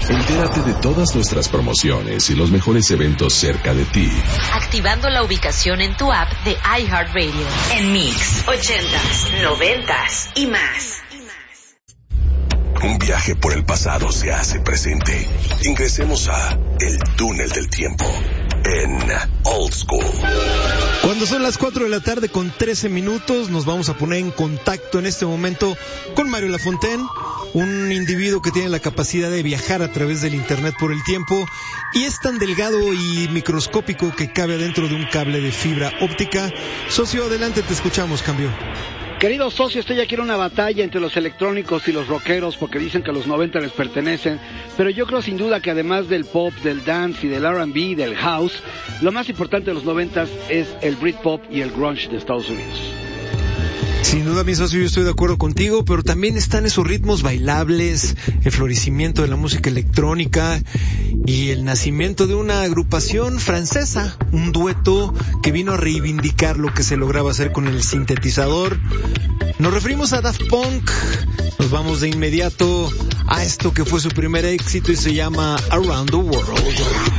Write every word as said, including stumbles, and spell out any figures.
Entérate de todas nuestras promociones y los mejores eventos cerca de ti, activando la ubicación en tu app de iHeartRadio. En Mix, ochentas, noventas y más. Un viaje por el pasado se hace presente. Ingresemos a El Túnel del Tiempo en Old School. Cuando son las cuatro de la tarde con trece minutos, nos vamos a poner en contacto en este momento con Mario Lafontaine, un individuo que tiene la capacidad de viajar a través del internet por el tiempo y es tan delgado y microscópico que cabe adentro de un cable de fibra óptica. Socio, adelante, te escuchamos, cambio. Querido socio, estoy aquí en una batalla entre los electrónicos y los rockeros porque dicen que los noventa les pertenecen, pero yo creo sin duda que además del pop, del dance y del R and B, del house, lo más importante de los noventas es el Britpop y el grunge de Estados Unidos. Sin duda, mi socio, yo estoy de acuerdo contigo, pero también están esos ritmos bailables, el florecimiento de la música electrónica y el nacimiento de una agrupación francesa, un dueto que vino a reivindicar lo que se lograba hacer con el sintetizador. Nos referimos a Daft Punk. Nos vamos de inmediato a esto que fue su primer éxito y se llama Around the World.